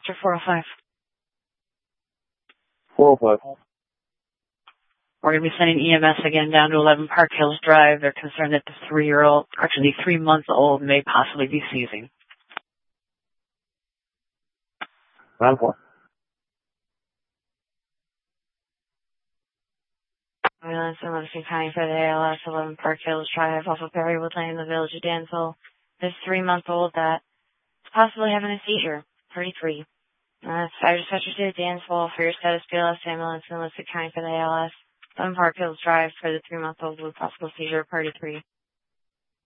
Or 405. 405. We're going to be sending EMS again down to 11 Park Hills Drive. They're concerned that the 3-month-old may possibly be seizing. 9-4. Ambulance in Livingston County for the ALS, 11 Park Hills Drive, off of Berrywood Lane in the village of Dansville. This 3-month-old that is possibly having a seizure. 33. Fire dispatcher to Dansville for your status BLS ambulance in Livingston County for the ALS, 11 Park Hills Drive for the 3-month-old with possible seizure. Party 3.